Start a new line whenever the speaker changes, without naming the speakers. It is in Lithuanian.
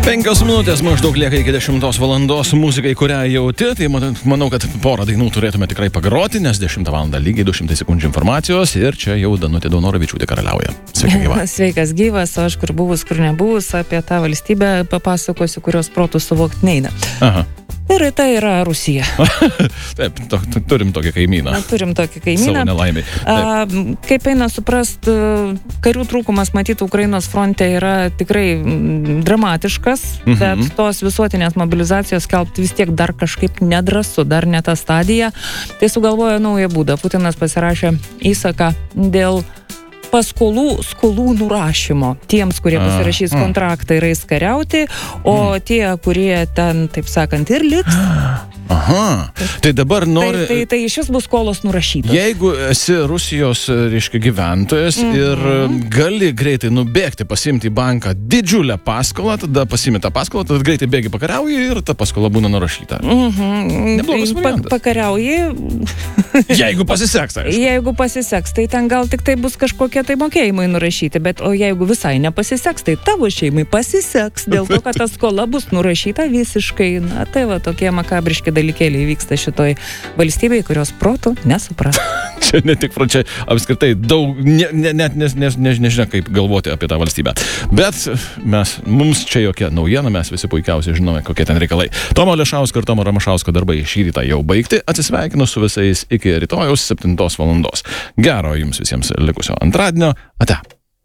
5 minutės maždaug lieka iki 10 valandos muzikai, kurią jauti, tai manau, kad porą dainų turėtume tikrai pagroti, nes 10 valandą lygiai 200 sekundžių informacijos ir čia jau Danutė Daunoravičiūtė karaliauja. Sveiki, gyva.
Sveikas gyvas, o aš kur buvus, kur nebuvus, apie tą valstybę papasakosiu, kurios protų suvokti neina.
Aha.
Ir tai yra Rusija.
Taip, turim tokį kaimyną.
Turim tokį kaimyną.
Savo nelaimį.
Kaip eina suprast, karių trūkumas matyti Ukrainos fronte yra tikrai dramatiškas, bet tos visuotinės mobilizacijos skelbti vis tiek dar kažkaip nedrąsu, dar ne ta stadija. Tai sugalvojo naują būdą. Putinas pasirašė įsaką dėl skolų nurašymo. Tiems, kurie pasirašys kontraktą, yra įskariauti, o tie, kurie ten, taip sakant, ir liks.
Aha. Tai dabar nori...
Tai iš vis bus skolos nurašytos.
Jeigu esi Rusijos, reiškia, gyventojas ir gali greitai nubėgti, pasimti į banką didžiulę paskolą, tada pasimi tą paskolą, tada greitai bėgi pakariauji ir ta paskola būna nurašyta. Neblogas variantas.
Pakariauji.
Jeigu pasiseks, aišku.
Jeigu pasiseks, tai ten gal tik tai bus kažkokie tai mokėjimai nurašyti, bet o jeigu visai nepasiseks, tai tavo šeimai pasiseks, dėl to, kad ta skola bus nurašyta visiškai. Na, tai va, tokie makabriški dalykėliai vyksta šitoj valstybėje, kurios protų nesupras.
Čia ne tik čia apskritai daug, net nežinia, kaip galvoti apie tą valstybę. Bet mums čia jokia naujiena, mes visi puikiausiai žinome, kokie ten reikalai. Tomo Lešausko ir Tomo Ramašausko darbai šį rytą jau baigti. Atsisveikinu su visais iki rytojaus 7 valandos. Gero jums visiems likusio antradienio. Ate.